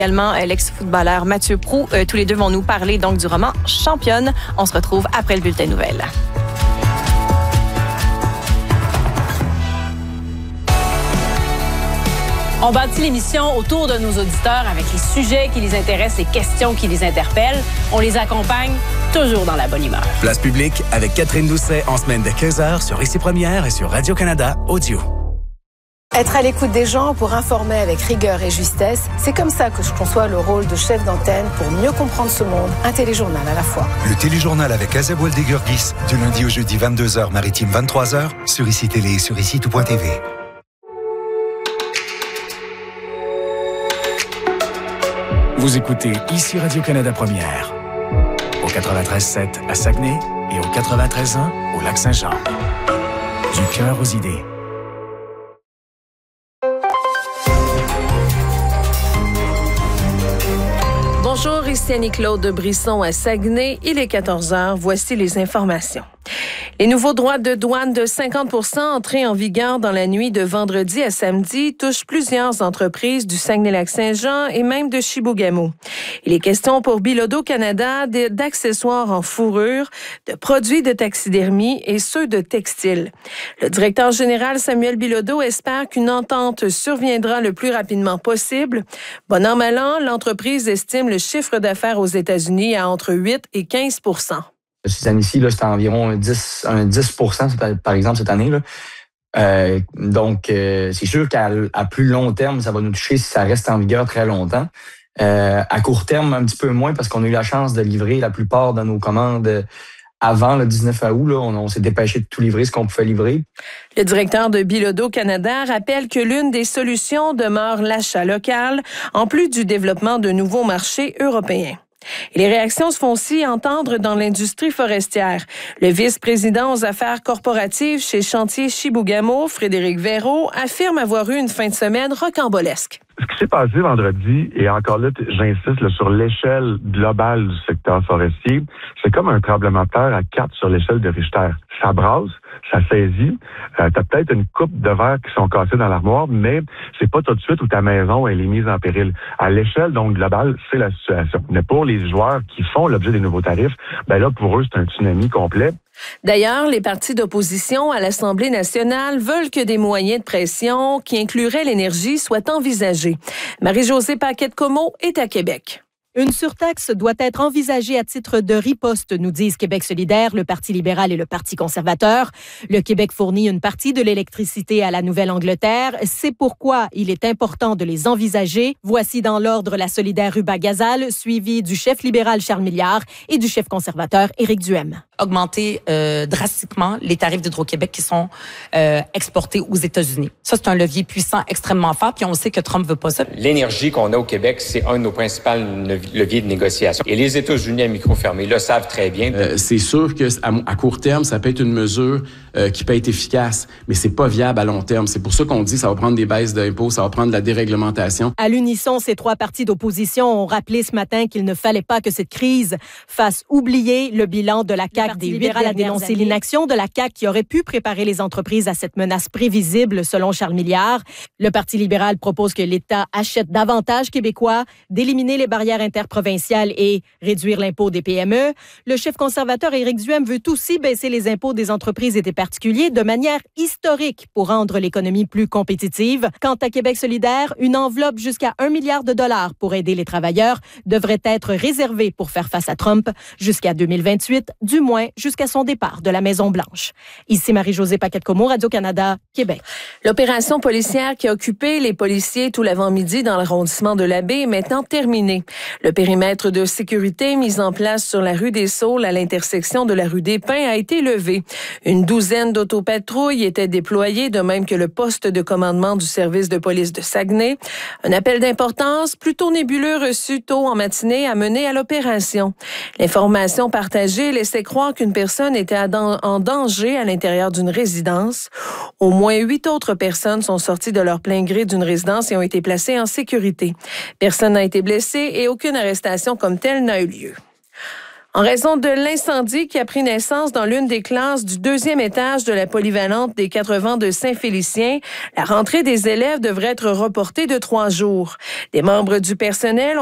Également l'ex-footballeur Mathieu Proulx. Tous les deux vont nous parler donc du roman Championne. On se retrouve après le bulletin nouvelles. On bâtit l'émission autour de nos auditeurs avec les sujets qui les intéressent, les questions qui les interpellent. On les accompagne toujours dans la bonne humeur. Place publique avec Catherine Doucet en semaine de 15h sur Ici Première et sur Radio-Canada Audio. Être à l'écoute des gens pour informer avec rigueur et justesse, c'est comme ça que je conçois le rôle de chef d'antenne pour mieux comprendre ce monde. Un téléjournal à la fois. Le téléjournal avec Azeb Weldeguergis, du lundi au jeudi 22h, maritime 23h, sur ICI Télé et sur ICI-tout.tv. Vous écoutez Ici Radio-Canada Première, au 93.7 à Saguenay et au 93.1 au Lac-Saint-Jean. Du cœur aux idées. Bonjour, ici Annie-Claude de Brisson à Saguenay. Il est 14h. Voici les informations. Les nouveaux droits de douane de 50% entrés en vigueur dans la nuit de vendredi à samedi touchent plusieurs entreprises du Saguenay-Lac-Saint-Jean et même de Chibougamau. Il est question pour Bilodeau Canada d'accessoires en fourrure, de produits de taxidermie et ceux de textiles. Le directeur général Samuel Bilodeau espère qu'une entente surviendra le plus rapidement possible. Bon an, mal an, l'entreprise estime le chiffre d'affaires aux États-Unis à entre 8 et 15%. Cette année-ci, là, c'était environ 10% par exemple, cette année. Là. Donc, c'est sûr qu'à plus long terme, ça va nous toucher si ça reste en vigueur très longtemps. À court terme, un petit peu moins parce qu'on a eu la chance de livrer la plupart de nos commandes avant le 19 août. Là, on s'est dépêché de tout livrer ce qu'on pouvait livrer. Le directeur de Bilodeau Canada rappelle que l'une des solutions demeure l'achat local, en plus du développement de nouveaux marchés européens. Et les réactions se font aussi entendre dans l'industrie forestière. Le vice-président aux affaires corporatives chez Chantier Chibougamau, Frédéric Véraud, affirme avoir eu une fin de semaine rocambolesque. Ce qui s'est passé vendredi, et encore là, j'insiste là, sur l'échelle globale du secteur forestier, c'est comme un tremblement de terre à 4 sur l'échelle de Richter. Ça brasse, ça saisit. T'as peut-être une coupe de verre qui sont cassés dans l'armoire, mais c'est pas tout de suite où ta maison elle est mise en péril. À l'échelle donc globale, c'est la situation. Mais pour les joueurs qui font l'objet des nouveaux tarifs, ben là pour eux c'est un tsunami complet. D'ailleurs, les partis d'opposition à l'Assemblée nationale veulent que des moyens de pression qui incluraient l'énergie soient envisagés. Marie-Josée Paquette-Comeau est à Québec. Une surtaxe doit être envisagée à titre de riposte, nous disent Québec solidaire, le Parti libéral et le Parti conservateur. Le Québec fournit une partie de l'électricité à la Nouvelle-Angleterre. C'est pourquoi il est important de les envisager. Voici dans l'ordre la solidaire Ruba Gazal, suivie du chef libéral Charles Milliard et du chef conservateur Éric Duhem. Augmenter drastiquement les tarifs d'Hydro-Québec qui sont exportés aux États-Unis. Ça, c'est un levier puissant, extrêmement fort, puis on sait que Trump veut pas ça. L'énergie qu'on a au Québec, c'est un de nos principaux leviers de négociation. Et les États-Unis à micro fermé le savent très bien. C'est sûr que à court terme, ça peut être une mesure qui peut être efficace, mais c'est pas viable à long terme. C'est pour ça qu'on dit que ça va prendre des baisses d'impôts, ça va prendre de la déréglementation. À l'unisson, ces trois partis d'opposition ont rappelé ce matin qu'il ne fallait pas que cette crise fasse oublier le bilan de la CAQ des 8 dernières années. A dénoncé l'inaction de la CAQ qui aurait pu préparer les entreprises à cette menace prévisible, selon Charles Milliard. Le Parti libéral propose que l'État achète davantage québécois, d'éliminer les barrières interprovinciales et réduire l'impôt des PME. Le chef conservateur Éric Duhem veut aussi baisser les impôts des entreprises et des particuliers de manière historique pour rendre l'économie plus compétitive. Quant à Québec solidaire, une enveloppe jusqu'à 1 milliard de dollars pour aider les travailleurs devrait être réservée pour faire face à Trump jusqu'à 2028, du moins jusqu'à son départ de la Maison-Blanche. Ici Marie-Josée Paquette-Comeau, Radio-Canada, Québec. L'opération policière qui a occupé les policiers tout l'avant-midi dans l'arrondissement de la Baie est maintenant terminée. Le périmètre de sécurité mis en place sur la rue des Saules à l'intersection de la rue des Pins a été levé. Une douzaine d'autopatrouilles étaient déployées, de même que le poste de commandement du service de police de Saguenay. Un appel d'importance plutôt nébuleux reçu tôt en matinée a mené à l'opération. L'information partagée laissait croire qu'une personne était en danger à l'intérieur d'une résidence. Au moins 8 autres personnes sont sorties de leur plein gré d'une résidence et ont été placées en sécurité. Personne n'a été blessé et aucune arrestation comme telle n'a eu lieu. En raison de l'incendie qui a pris naissance dans l'une des classes du 2e étage de la polyvalente des 80 de Saint-Félicien, la rentrée des élèves devrait être reportée de 3 jours. Des membres du personnel